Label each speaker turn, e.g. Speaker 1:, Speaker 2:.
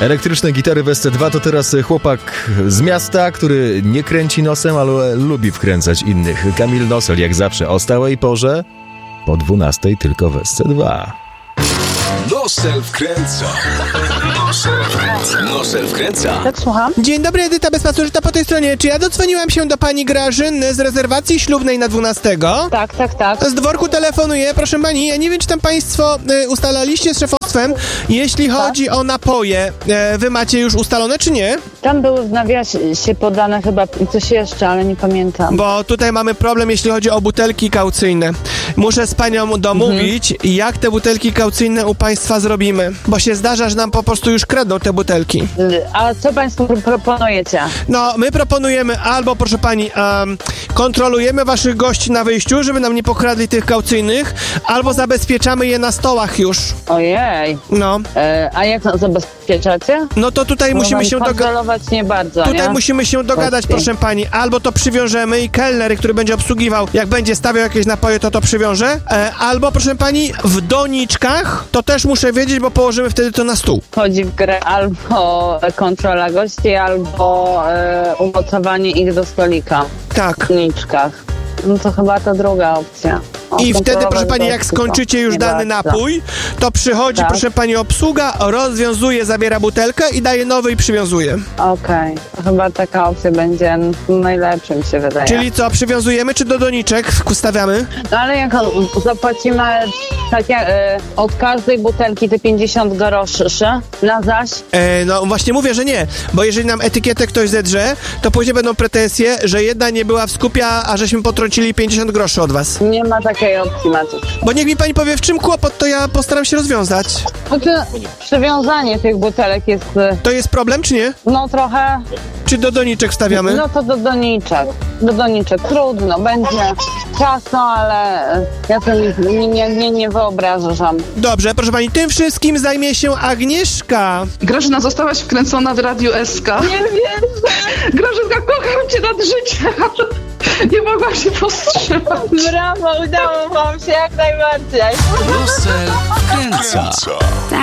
Speaker 1: Elektryczne gitary w SC2 to teraz chłopak z miasta, który nie kręci nosem, ale lubi wkręcać innych. Kamil Nosel, jak zawsze, o stałej porze, po 12 tylko w SC2.
Speaker 2: Nosel wkręca. Nosel wkręca.
Speaker 3: Tak, słucham.
Speaker 4: Dzień dobry, Edyta Bezpasożyta po tej stronie. Czy ja dodzwoniłam się do pani Grażyny z rezerwacji ślubnej na 12?
Speaker 3: Tak.
Speaker 4: Z dworku telefonuję, proszę pani. Ja nie wiem, czy tam państwo ustalaliście z szefostwem, jeśli chodzi o napoje. Wy macie już ustalone, czy nie?
Speaker 3: Tam były w nawiasie podane chyba coś jeszcze, ale nie pamiętam.
Speaker 4: Bo tutaj mamy problem, jeśli chodzi o butelki kaucyjne. Muszę z panią domówić, jak te butelki kaucyjne u państwa zrobimy. Bo się zdarza, że nam po prostu już kradną te butelki.
Speaker 3: A co państwo proponujecie?
Speaker 4: No, my proponujemy albo, proszę pani, kontrolujemy waszych gości na wyjściu, żeby nam nie pokradli tych kaucyjnych, albo zabezpieczamy je na stołach już.
Speaker 3: Ojej.
Speaker 4: No.
Speaker 3: A jak zabezpieczacie?
Speaker 4: No to tutaj musimy się
Speaker 3: kontrolować nie bardzo,
Speaker 4: Tutaj
Speaker 3: nie?
Speaker 4: musimy się dogadać, proszę pani. Albo to przywiążemy i kelner, który będzie obsługiwał, jak będzie stawiał jakieś napoje, to przywiąże. Albo, proszę pani, w doniczkach, to też muszę wiedzieć, bo położymy wtedy to na stół.
Speaker 3: Chodzi w grę albo kontrola gości, albo umocowanie ich do stolika.
Speaker 4: Tak.
Speaker 3: W doniczkach. No to chyba ta druga opcja.
Speaker 4: I wtedy, proszę pani, jak skończycie już dany napój, to przychodzi, proszę pani, obsługa, rozwiązuje, zabiera butelkę i daje nowy i przywiązuje.
Speaker 3: Okej. To chyba taka opcja będzie najlepsza, mi się wydaje.
Speaker 4: Czyli co, przywiązujemy, czy do doniczek stawiamy?
Speaker 3: No ale jak zapłacimy tak jak, od każdej butelki te 50 groszy na zaś?
Speaker 4: No właśnie mówię, że nie, bo jeżeli nam etykietę ktoś zedrze, to później będą pretensje, że jedna nie była w skupie, a żeśmy potrącili 50 groszy od was.
Speaker 3: Nie ma takiej opcji, Maciek.
Speaker 4: Bo niech mi pani powie, w czym kłopot, to ja postaram się rozwiązać.
Speaker 3: Znaczy, przywiązanie tych butelek jest...
Speaker 4: To jest problem, czy nie?
Speaker 3: No trochę...
Speaker 4: Czy do doniczek wstawiamy?
Speaker 3: No to do doniczek. Do doniczek. Trudno, będzie ciasno, ale ja sobie nie wyobrażam.
Speaker 4: Dobrze, proszę pani, tym wszystkim zajmie się Agnieszka.
Speaker 5: Grażyna, zostałaś wkręcona w Radiu SK.
Speaker 3: Nie wiem.
Speaker 5: Grażynka, kocham cię nad życie. Nie mogłam się powstrzymać.
Speaker 3: Brawo, udało wam się jak najbardziej.
Speaker 2: Nosel wkręca.